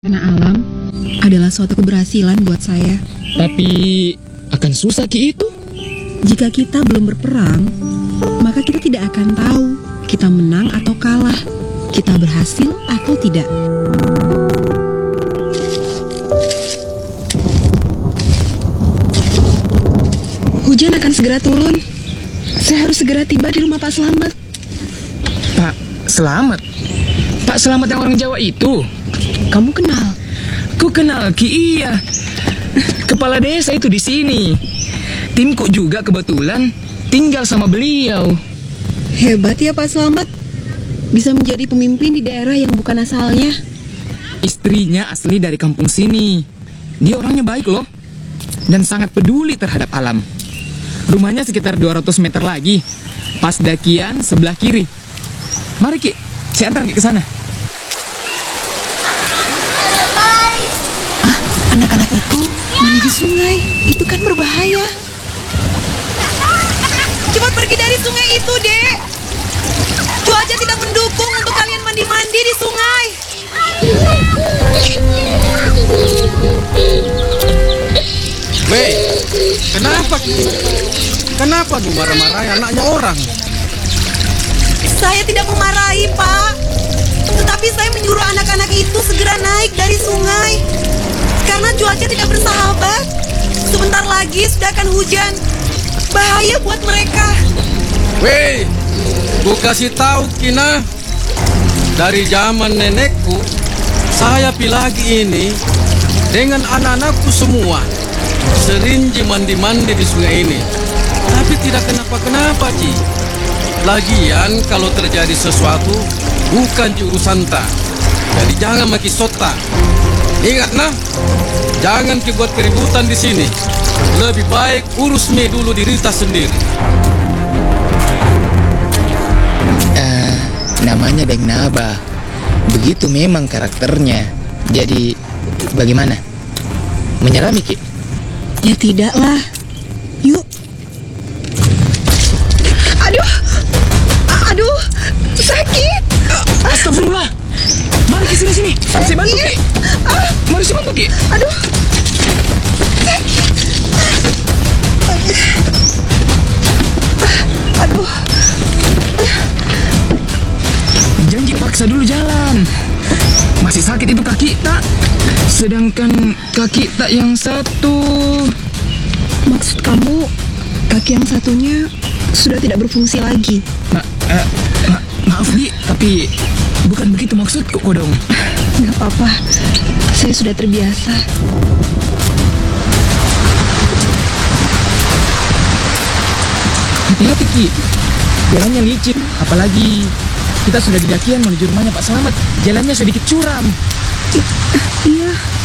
Karena alam adalah suatu keberhasilan buat saya. Tapi akan susah Ki itu. Jika kita belum berperang, maka kita tidak akan tahu kita menang atau kalah, kita berhasil atau tidak. Hujan akan segera turun. Saya harus segera tiba di rumah Pak Slamet. Pak Slamet? Pak Slamet yang orang Jawa itu? Kamu kenal? Ku kenal Ki, iya. Kepala desa itu di sini. Timku juga kebetulan tinggal sama beliau. Hebat ya Pak Slamet. Bisa menjadi pemimpin di daerah yang bukan asalnya. Istrinya asli dari kampung sini. Dia orangnya baik loh. Dan sangat peduli terhadap alam. Rumahnya sekitar 200 meter lagi. Pas dakian sebelah kiri. Mari Ki, saya antar Ki ke sana. Anak-anak itu mandi di sungai. Itu kan berbahaya. Cepat pergi dari sungai itu, Dek. Cuaca tidak mendukung untuk kalian mandi-mandi di sungai. Wei, kenapa? Kenapa lu marah-marahi anaknya orang? Saya tidak memarahi, Pak. Tetapi saya menyuruh anak-anak itu segera naik dari sungai. Karena cuaca tidak bersahabat. Sebentar lagi sudah akan hujan. Bahaya buat mereka. Wei, gua kasih tahu Kina. Dari zaman nenekku, saya pilagi ini dengan anak-anakku semua. Sering mandi-mandi di sungai ini. Tapi tidak kenapa-kenapa, Ci. Lagian kalau terjadi sesuatu, bukan urusan ta. Jadi jangan maki sota. Ingat nah, jangan buat keributan di sini. Lebih baik urus me dulu diri kita sendiri. Namanya Deng Naba. Begitu memang karakternya. Jadi bagaimana? Menyerah Ki? Ya tidaklah. Yuk. Aduh, sakit. Astagfirullah. Mari Ki sini. Saya bantu Ki. Mari saya bantu Ki. Aduh. Aduh. Janji paksa dulu jalan. Masih sakit itu kaki tak? Sedangkan kaki tak yang satu. Maksud kamu, kaki yang satunya sudah tidak berfungsi lagi? Maaf Di, tapi bukan begitu maksudku Kodong. Nggak apa-apa, saya sudah terbiasa. Hati-hati Ki, jalannya licin. Apalagi kita sudah di dakian menuju rumahnya Pak Slamet. Jalannya sedikit curam. Iya,